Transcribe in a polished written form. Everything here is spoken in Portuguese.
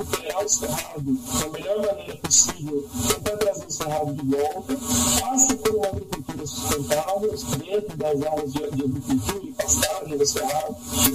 recuperar o cerrado da melhor maneira possível, tentar trazer o cerrado de volta, passa por uma agricultura sustentável dentro das áreas de agricultura e pastagem do cerrado,